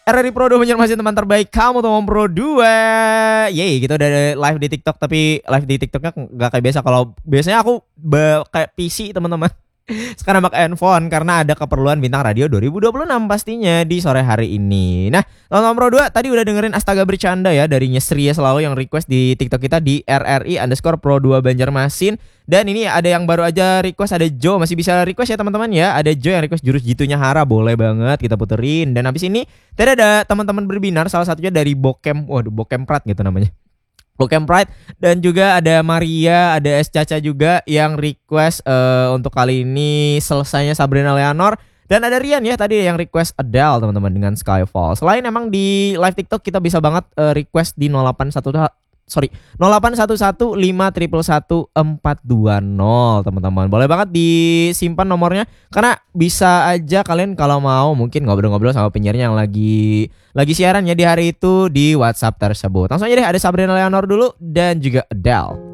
RRI Pro 2 masih teman terbaik kamu teman Pro 2. Yeay, kita udah live di TikTok, tapi live di TikToknya gak kayak biasa. Kalau biasanya aku kayak PC teman-teman. Sekarang pakai handphone karena ada keperluan Bintang Radio 2026 pastinya di sore hari ini. Nah, teman-teman Pro 2 tadi udah dengerin Astaga Bercanda ya dari Nyesria selalu yang request di TikTok kita di RRI_Pro 2 Banjarmasin. Dan ini ada yang baru aja request, ada Joe, masih bisa request ya teman-teman ya. Ada Joe yang request jurus jitunya Hara, boleh banget kita puterin. Dan habis ini tadi ada teman-teman berbinar, salah satunya dari Bokem, waduh Bokem Prat gitu namanya. Bokem Pride, dan juga ada Maria, ada S Caca juga yang request untuk kali ini selesainya Sabrina Leonor, dan ada Rian ya tadi yang request Adele teman-teman dengan Skyfall. Selain emang di live TikTok kita bisa banget request di 0811511420 teman-teman. Boleh banget disimpan nomornya karena bisa aja kalian kalau mau mungkin ngobrol-ngobrol sama penyiarnya yang lagi siaran ya di hari itu di WhatsApp tersebut. Langsung aja deh, ada Sabrina Leonor dulu dan juga Adele.